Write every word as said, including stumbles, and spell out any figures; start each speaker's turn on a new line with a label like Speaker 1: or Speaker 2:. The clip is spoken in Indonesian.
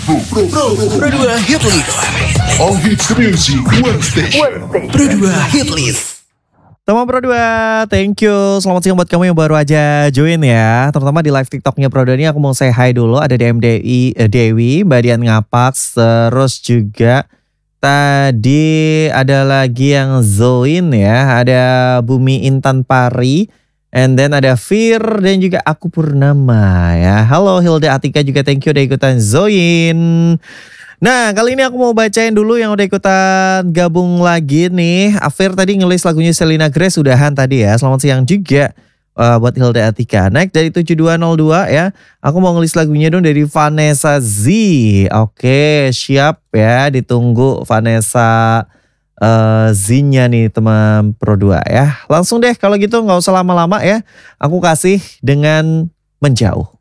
Speaker 1: Pro, Pro, Pro dua Hit List. All hits music, one station. Pro dua Hit List.
Speaker 2: Teman Pro dua, thank you. Selamat siang buat kamu yang baru aja join ya. Terutama di live TikToknya Pro dua ini aku mau say hi dulu. Ada D M D I, eh, Dewi, Mbak Dian Ngapak. Terus juga tadi ada lagi yang join ya. Ada Bumi Intan Pari. And then ada Fir dan juga aku Purnama ya. Halo Hilda Atika juga, thank you udah ikutan join. Nah kali ini aku mau bacain dulu yang udah ikutan gabung lagi nih. Afir tadi ngelis lagunya Selena Grace udahan tadi ya. Selamat siang juga uh, buat Hilda Atika. Naik dari tujuh dua nol dua ya. Aku mau ngelis lagunya dong dari Vanessa Z. Oke siap ya, ditunggu Vanessa uh, Z-nya nih teman Pro dua ya. Langsung deh kalau gitu gak usah lama-lama ya. Aku kasih dengan Menjauh.